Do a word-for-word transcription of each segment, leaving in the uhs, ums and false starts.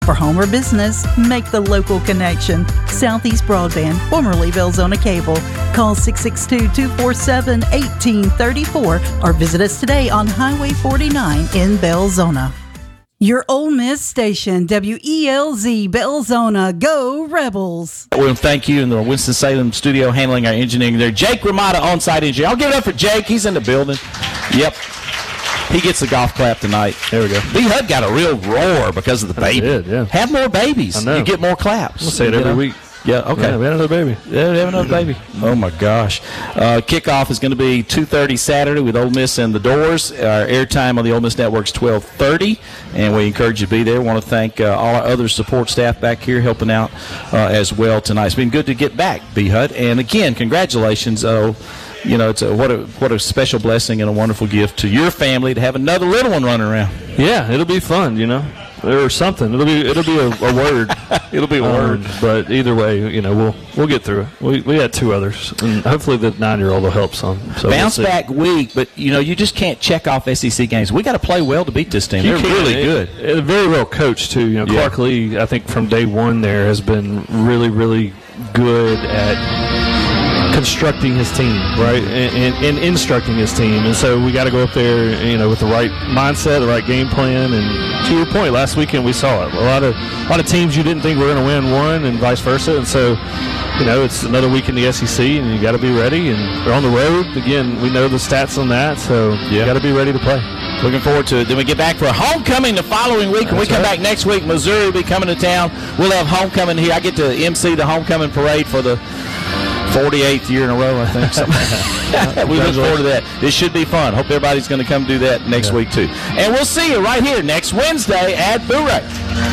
For home or business, make the local connection. Southeast Broadband, formerly Belzona Cable. Call six six two, two four seven, one eight three four or visit us today on Highway forty-nine in Belzona. Your Ole Miss station, W E L Z Belzona. Go Rebels! Well, thank you in the Winston-Salem studio handling our engineering there. Jake Ramada, on-site engineer. I'll give it up for Jake. He's in the building. Yep. He gets the golf clap tonight. There we go. B. Hud got a real roar because of the baby. Did, yeah. Have more babies. I know. You get more claps. We'll say it every know? week. Yeah, okay. Yeah, we had another baby. Yeah, we have another baby. Oh, my gosh. Uh, kickoff is going to be two thirty Saturday with Ole Miss and the Doors. Our airtime on the Ole Miss Network is twelve thirty, and we encourage you to be there. We want to thank uh, all our other support staff back here helping out uh, as well tonight. It's been good to get back, B. Hud. And, again, congratulations. Uh, you know, it's a, what a what a special blessing and a wonderful gift to your family to have another little one running around. Yeah, it'll be fun, you know. Or something. It'll be it'll be a, a word. It'll be a um, word. But either way, you know, we'll we'll get through it. We we had two others, and hopefully the nine-year-old will help some. So Bounce we'll back week, but you know, you just can't check off S E C games. We got to play well to beat this team. You They're can. really it, good. It, it, very well coached too. You know, Yeah. Clark Lee, I think from day one there has been really really good at constructing his team, right, and, and, and instructing his team. And so we got to go up there, you know, with the right mindset, the right game plan. And to your point, last weekend we saw it. A lot of a lot of teams you didn't think were going to win won, and vice versa. And so, you know, it's another week in the S E C, and you got to be ready. And we're on the road again. We know the stats on that, so Yeah. you got to be ready to play. Looking forward to it. Then we get back for homecoming the following week. When we That's come right. back next week, Missouri will be coming to town. We'll have homecoming here. I get to M C the homecoming parade for the forty-eighth year in a row, I think. Something. We look forward to that. This should be fun. Hope everybody's going to come do that next Yeah. week, too. And we'll see you right here next Wednesday at Boo Ray.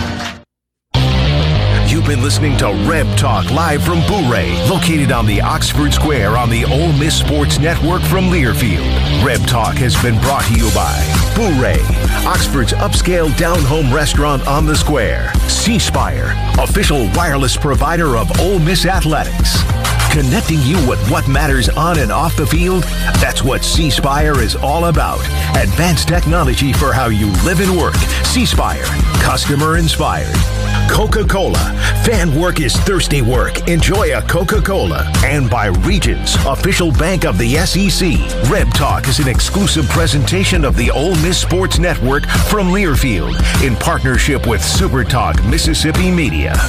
You've been listening to Reb Talk live from Boo Ray, located on the Oxford Square on the Ole Miss Sports Network from Learfield. Reb Talk has been brought to you by Boo Ray, Oxford's upscale down-home restaurant on the square. C Spire, official wireless provider of Ole Miss Athletics. Connecting you with what matters on and off the field, that's what C Spire is all about. Advanced technology for how you live and work. C Spire, customer inspired. Coca-Cola, fan work is thirsty work. Enjoy a Coca-Cola. And by Regions, official bank of the S E C. Reb Talk is an exclusive presentation of the Ole Miss Sports Network from Learfield in partnership with Super Talk Mississippi Media.